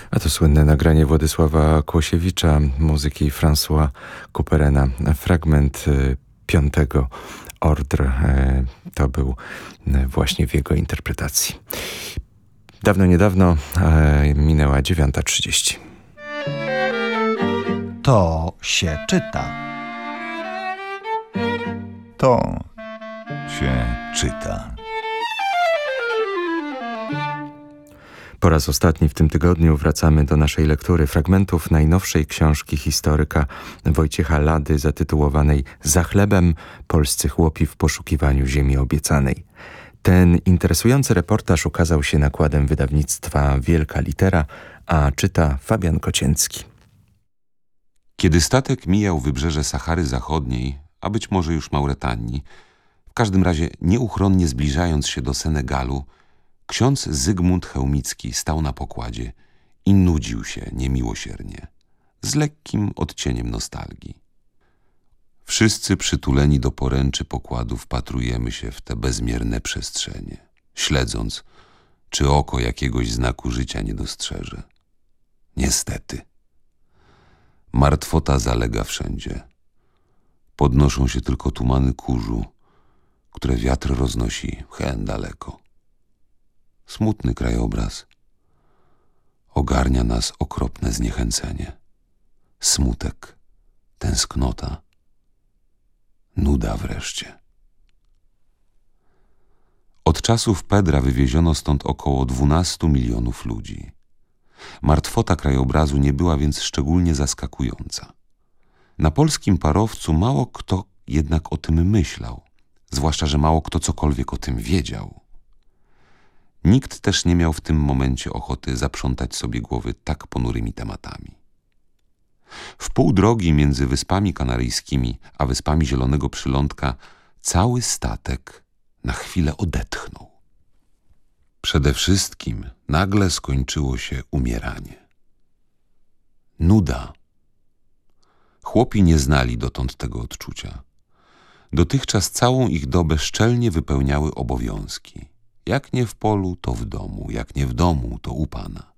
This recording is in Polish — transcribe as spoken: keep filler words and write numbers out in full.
A to słynne nagranie Władysława Kłosiewicza, muzyki François Couperena. Fragment piątego Ordre to był właśnie w jego interpretacji. Dawno, niedawno minęła dziewiąta trzydzieści. To się czyta. To się czyta. Po raz ostatni w tym tygodniu wracamy do naszej lektury fragmentów najnowszej książki historyka Wojciecha Lady zatytułowanej Za chlebem polscy chłopi w poszukiwaniu ziemi obiecanej. Ten interesujący reportaż ukazał się nakładem wydawnictwa Wielka Litera, a czyta Fabian Kocięcki. Kiedy statek mijał wybrzeże Sahary Zachodniej, a być może już Mauretanii, w każdym razie nieuchronnie zbliżając się do Senegalu, ksiądz Zygmunt Chełmicki stał na pokładzie i nudził się niemiłosiernie, z lekkim odcieniem nostalgii. Wszyscy przytuleni do poręczy pokładu wpatrujemy się w te bezmierne przestrzenie, śledząc, czy oko jakiegoś znaku życia nie dostrzeże. Niestety. Martwota zalega wszędzie. Podnoszą się tylko tumany kurzu, które wiatr roznosi hen daleko. Smutny krajobraz. Ogarnia nas okropne zniechęcenie. Smutek, tęsknota, nuda wreszcie. Od czasów Pedra wywieziono stąd około dwunastu milionów ludzi. Martwota krajobrazu nie była więc szczególnie zaskakująca. Na polskim parowcu mało kto jednak o tym myślał, zwłaszcza, że mało kto cokolwiek o tym wiedział. Nikt też nie miał w tym momencie ochoty zaprzątać sobie głowy tak ponurymi tematami. W pół drogi między Wyspami Kanaryjskimi a Wyspami Zielonego Przylądka cały statek na chwilę odetchnął. Przede wszystkim nagle skończyło się umieranie. Nuda. Chłopi nie znali dotąd tego odczucia. Dotychczas całą ich dobę szczelnie wypełniały obowiązki. Jak nie w polu, to w domu, jak nie w domu, to u pana.